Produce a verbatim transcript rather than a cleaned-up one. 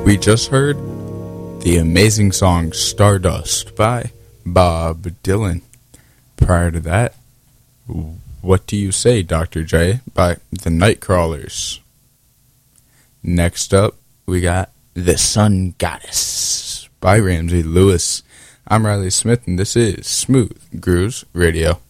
We just heard the amazing song Stardust by Bob Dylan. Prior to that, What Do You Say, Doctor J by the Nightcrawlers. Next up, we got The Sun Goddess by Ramsey Lewis. I'm Riley Smith, and this is Smooth Grooves Radio.